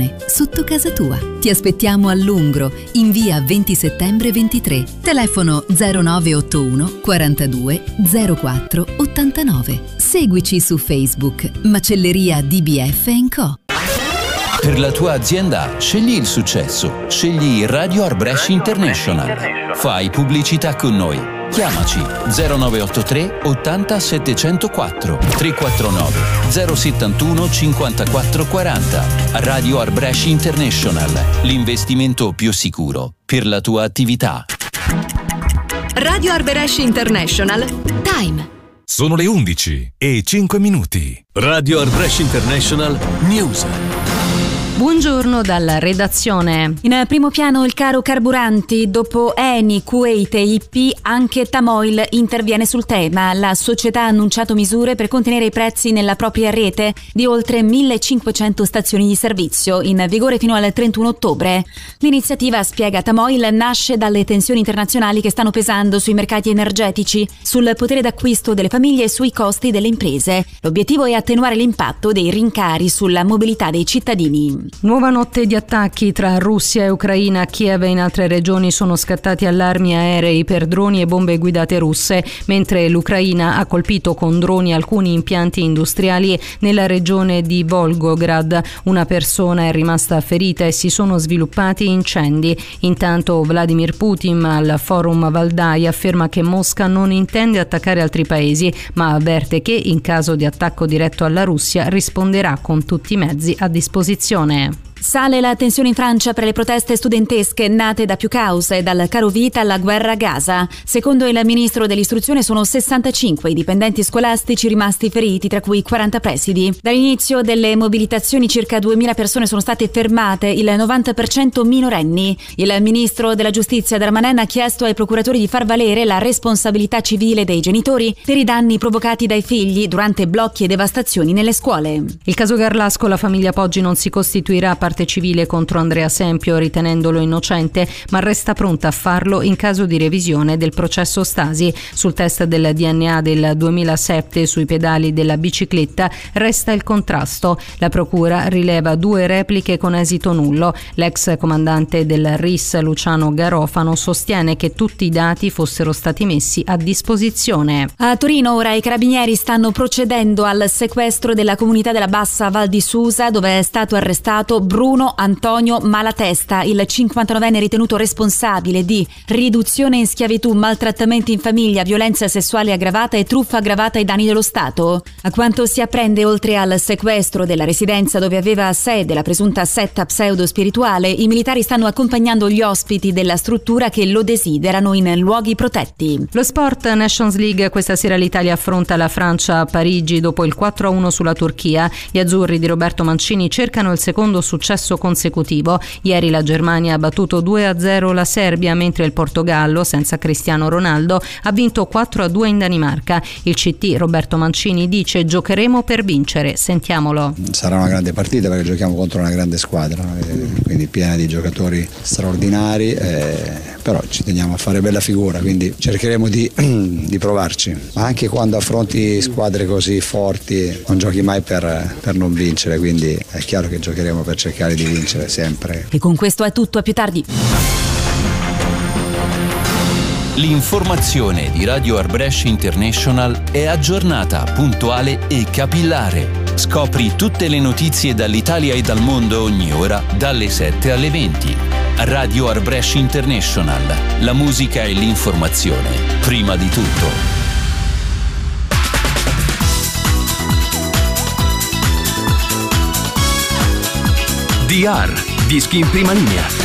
Siciliane, sotto casa tua. Ti aspettiamo a Lungro, in via 20 settembre 23. Telefono 0981 42 04 89. Seguici su Facebook, Macelleria DBF & Co. Per la tua azienda, scegli il successo. Scegli Radio Art Brescia International. Fai pubblicità con noi. Chiamaci 0983 80 704 349 071 54 40. Radio Art Brescia International. L'investimento più sicuro per la tua attività. Radio Art Brescia International. Time. Sono le 11:05. Radio Art Brescia International News. Buongiorno dalla redazione. In primo piano il caro carburanti. Dopo Eni, Kuwait e IP, anche Tamoil interviene sul tema. La società ha annunciato misure per contenere i prezzi nella propria rete di oltre 1500 stazioni di servizio, in vigore fino al 31 ottobre. L'iniziativa, spiega Tamoil, nasce dalle tensioni internazionali che stanno pesando sui mercati energetici, sul potere d'acquisto delle famiglie e sui costi delle imprese. L'obiettivo è attenuare l'impatto dei rincari sulla mobilità dei cittadini. Nuova notte di attacchi tra Russia e Ucraina. A Kiev e in altre regioni sono scattati allarmi aerei per droni e bombe guidate russe, mentre l'Ucraina ha colpito con droni alcuni impianti industriali nella regione di Volgograd. Una persona è rimasta ferita e si sono sviluppati incendi. Intanto Vladimir Putin al forum Valdai afferma che Mosca non intende attaccare altri paesi, ma avverte che in caso di attacco diretto alla Russia risponderà con tutti i mezzi a disposizione. Sale la tensione in Francia per le proteste studentesche nate da più cause, dal caro vita alla guerra a Gaza. Secondo il ministro dell'istruzione sono 65 i dipendenti scolastici rimasti feriti, tra cui 40 presidi. Dall'inizio delle mobilitazioni circa 2000 persone sono state fermate, il 90% minorenni. Il ministro della giustizia Darmanin ha chiesto ai procuratori di far valere la responsabilità civile dei genitori per i danni provocati dai figli durante blocchi e devastazioni nelle scuole. Il caso Garlasco, la famiglia Poggi non si costituirà a parte civile contro Andrea Sempio ritenendolo innocente, ma resta pronta a farlo in caso di revisione del processo Stasi. Sul test del DNA del 2007 sui pedali della bicicletta resta il contrasto. La procura rileva 2 repliche con esito nullo. L'ex comandante del RIS Luciano Garofano sostiene che tutti i dati fossero stati messi a disposizione. A Torino ora i carabinieri stanno procedendo al sequestro della comunità della Bassa Val di Susa, dove è stato arrestato Bruno Antonio Malatesta, il 59enne ritenuto responsabile di riduzione in schiavitù, maltrattamenti in famiglia, violenza sessuale aggravata e truffa aggravata ai danni dello Stato. A quanto si apprende, oltre al sequestro della residenza dove aveva sede la presunta setta pseudo-spirituale, i militari stanno accompagnando gli ospiti della struttura che lo desiderano in luoghi protetti. Lo sport, Nations League, questa sera l'Italia affronta la Francia a Parigi dopo il 4-1 sulla Turchia. Gli azzurri di Roberto Mancini cercano il secondo successo consecutivo. Ieri la Germania ha battuto 2-0 la Serbia, mentre il Portogallo, senza Cristiano Ronaldo, ha vinto 4-2 in Danimarca. Il CT Roberto Mancini dice: giocheremo per vincere. Sentiamolo. Sarà una grande partita perché giochiamo contro una grande squadra, quindi piena di giocatori straordinari, però ci teniamo a fare bella figura, quindi cercheremo di provarci. Ma anche quando affronti squadre così forti non giochi mai per non vincere, quindi è chiaro che giocheremo per cercare di vincere sempre. E con questo è tutto, a più tardi. L'informazione di Radio Art Brescia International è aggiornata, puntuale e capillare. Scopri tutte le notizie dall'Italia e dal mondo ogni ora, dalle 7 alle 20. Radio Art Brescia International. La musica e l'informazione, prima di tutto. DR, dischi in prima linea.